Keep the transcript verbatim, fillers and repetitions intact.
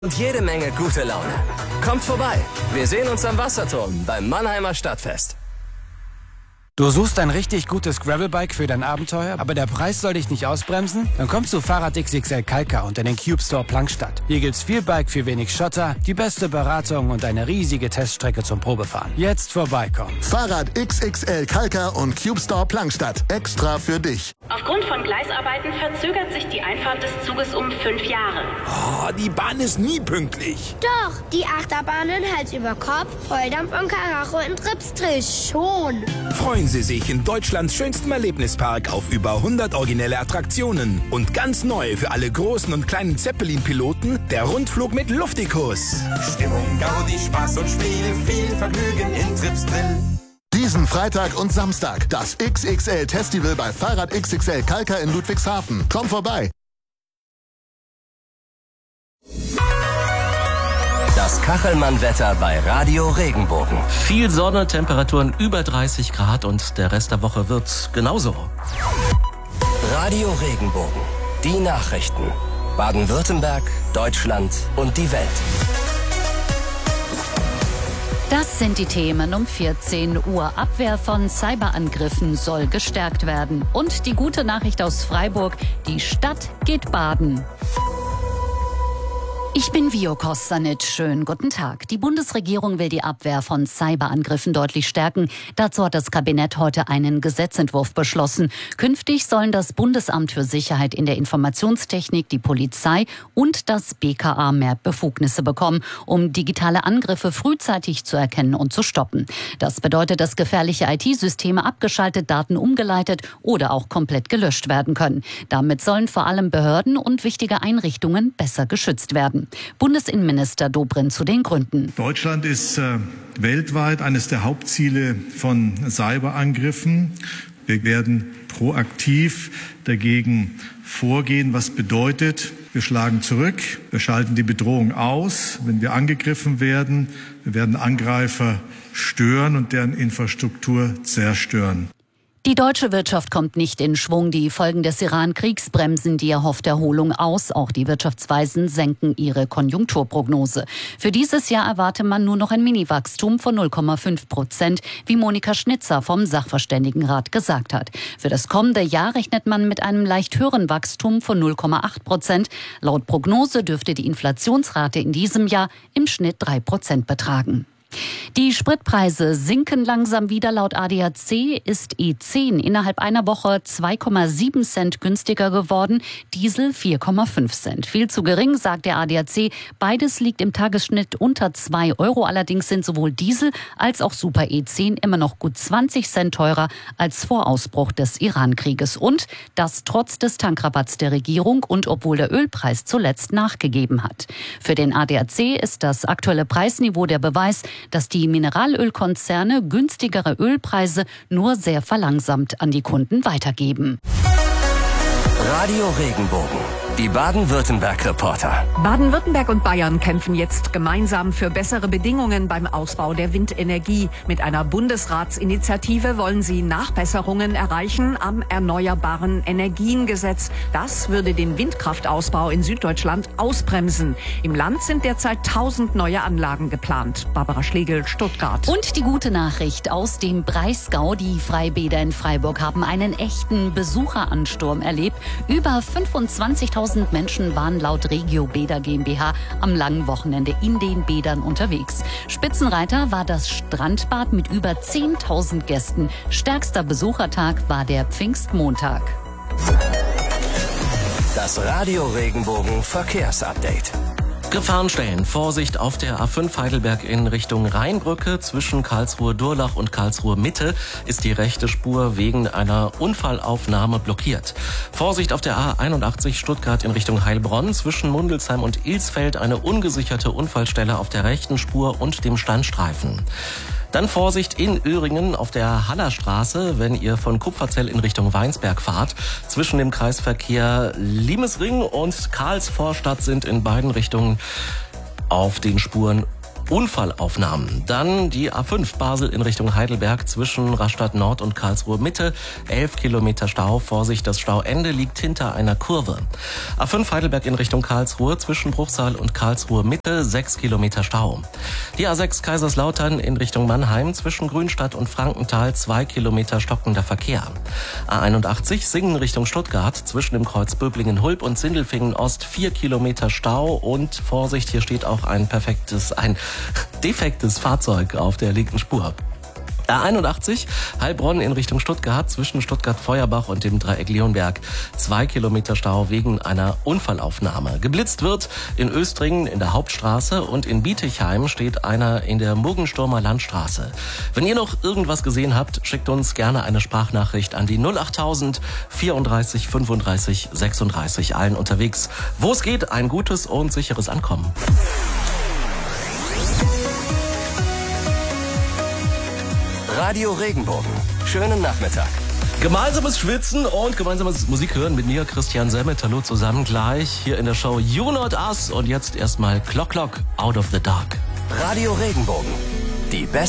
Und jede Menge gute Laune. Kommt vorbei. Wir sehen uns am Wasserturm beim Mannheimer Stadtfest. Du suchst ein richtig gutes Gravelbike für dein Abenteuer, aber der Preis soll dich nicht ausbremsen? Dann kommst du Fahrrad X X L Kalka und in den Cube Store Plankstadt. Hier gibt's viel Bike für wenig Schotter, die beste Beratung und eine riesige Teststrecke zum Probefahren. Jetzt vorbeikommen. Fahrrad X X L Kalka und Cube Store Plankstadt. Extra für dich. Aufgrund von Gleisarbeiten verzögert sich die Einfahrt des Zuges um fünf Jahre. Oh, die Bahn ist nie pünktlich. Doch, die Achterbahnen Hals über Kopf, Volldampf und Karacho in Tripsdrill schon. Freuen Sie sich in Deutschlands schönstem Erlebnispark auf über hundert originelle Attraktionen. Und ganz neu für alle großen und kleinen Zeppelin-Piloten der Rundflug mit Luftikus. Stimmung, Gaudi, Spaß und Spiel, viel Vergnügen in Tripsdrill. Diesen Freitag und Samstag das X X L-Festival bei Fahrrad X X L Kalka in Ludwigshafen. Komm vorbei. Das Kachelmann-Wetter bei Radio Regenbogen. Viel Sonne, Temperaturen über dreißig Grad und der Rest der Woche wird genauso. Radio Regenbogen. Die Nachrichten. Baden-Württemberg, Deutschland und die Welt. Das sind die Themen um vierzehn Uhr. Abwehr von Cyberangriffen soll gestärkt werden. Und die gute Nachricht aus Freiburg, die Stadt geht baden. Ich bin Vio Kostanic. Schönen guten Tag. Die Bundesregierung will die Abwehr von Cyberangriffen deutlich stärken. Dazu hat das Kabinett heute einen Gesetzentwurf beschlossen. Künftig sollen das Bundesamt für Sicherheit in der Informationstechnik, die Polizei und das B K A mehr Befugnisse bekommen, um digitale Angriffe frühzeitig zu erkennen und zu stoppen. Das bedeutet, dass gefährliche I T-Systeme abgeschaltet, Daten umgeleitet oder auch komplett gelöscht werden können. Damit sollen vor allem Behörden und wichtige Einrichtungen besser geschützt werden. Bundesinnenminister Dobrindt zu den Gründen. Deutschland ist äh, weltweit eines der Hauptziele von Cyberangriffen. Wir werden proaktiv dagegen vorgehen, was bedeutet, wir schlagen zurück, wir schalten die Bedrohung aus, wenn wir angegriffen werden. Wir werden Angreifer stören und deren Infrastruktur zerstören. Die deutsche Wirtschaft kommt nicht in Schwung. Die Folgen des Iran-Kriegs bremsen die erhoffte Erholung aus. Auch die Wirtschaftsweisen senken ihre Konjunkturprognose. Für dieses Jahr erwarte man nur noch ein Mini-Wachstum von null Komma fünf Prozent, wie Monika Schnitzer vom Sachverständigenrat gesagt hat. Für das kommende Jahr rechnet man mit einem leicht höheren Wachstum von null Komma acht Prozent. Laut Prognose dürfte die Inflationsrate in diesem Jahr im Schnitt drei Prozent betragen. Die Spritpreise sinken langsam wieder. Laut A D A C ist E zehn innerhalb einer Woche zwei Komma sieben Cent günstiger geworden, Diesel vier Komma fünf Cent. Viel zu gering, sagt der A D A C. Beides liegt im Tagesschnitt unter zwei Euro. Allerdings sind sowohl Diesel als auch Super E zehn immer noch gut zwanzig Cent teurer als vor Ausbruch des Iran-Krieges. Und das trotz des Tankrabatts der Regierung und obwohl der Ölpreis zuletzt nachgegeben hat. Für den A D A C ist das aktuelle Preisniveau der Beweis, dass die Mineralölkonzerne günstigere Ölpreise nur sehr verlangsamt an die Kunden weitergeben. Radio Regenbogen. Die Baden-Württemberg-Reporter. Baden-Württemberg und Bayern kämpfen jetzt gemeinsam für bessere Bedingungen beim Ausbau der Windenergie. Mit einer Bundesratsinitiative wollen sie Nachbesserungen erreichen am Erneuerbaren Energiengesetz. Das würde den Windkraftausbau in Süddeutschland ausbremsen. Im Land sind derzeit tausend neue Anlagen geplant. Barbara Schlegel, Stuttgart. Und die gute Nachricht aus dem Breisgau. Die Freibäder in Freiburg haben einen echten Besucheransturm erlebt. Über fünfundzwanzigtausend Menschen waren laut Regio Bäder GmbH am langen Wochenende in den Bädern unterwegs. Spitzenreiter war das Strandbad mit über zehntausend Gästen. Stärkster Besuchertag war der Pfingstmontag. Das Radio Regenbogen Verkehrsupdate. Gefahrenstellen. Vorsicht auf der A fünf Heidelberg in Richtung Rheinbrücke. Zwischen Karlsruhe-Durlach und Karlsruhe-Mitte ist die rechte Spur wegen einer Unfallaufnahme blockiert. Vorsicht auf der A einundachtzig Stuttgart in Richtung Heilbronn. Zwischen Mundelsheim und Ilsfeld eine ungesicherte Unfallstelle auf der rechten Spur und dem Standstreifen. Dann Vorsicht in Öhringen auf der Hallerstraße, wenn ihr von Kupferzell in Richtung Weinsberg fahrt. Zwischen dem Kreisverkehr Limesring und Karlsvorstadt sind in beiden Richtungen auf den Spuren Unfallaufnahmen. Dann die A fünf Basel in Richtung Heidelberg zwischen Rastatt Nord und Karlsruhe Mitte. elf Kilometer Stau. Vorsicht, das Stauende liegt hinter einer Kurve. A fünf Heidelberg in Richtung Karlsruhe zwischen Bruchsal und Karlsruhe Mitte. sechs Kilometer Stau. Die A sechs Kaiserslautern in Richtung Mannheim zwischen Grünstadt und Frankenthal. zwei Kilometer stockender Verkehr. A einundachtzig Singen Richtung Stuttgart zwischen dem Kreuz Böblingen-Hulb und Sindelfingen Ost. vier Kilometer Stau und Vorsicht, hier steht auch ein perfektes, ein defektes Fahrzeug auf der linken Spur. A einundachtzig Heilbronn in Richtung Stuttgart zwischen Stuttgart-Feuerbach und dem Dreieck Leonberg. Zwei Kilometer Stau wegen einer Unfallaufnahme. Geblitzt wird in Östringen in der Hauptstraße und in Bietigheim steht einer in der Muggensturmer Landstraße. Wenn ihr noch irgendwas gesehen habt, schickt uns gerne eine Sprachnachricht an die null achttausend vierunddreißig fünfunddreißig sechsunddreißig. Allen unterwegs, wo es geht, ein gutes und sicheres Ankommen. Radio Regenbogen. Schönen Nachmittag. Gemeinsames Schwitzen und gemeinsames Musik hören mit mir, Christian Semmet. Hallo zusammen gleich hier in der Show You Not Us. Und jetzt erstmal Clock Clock, Out of the Dark. Radio Regenbogen. Die beste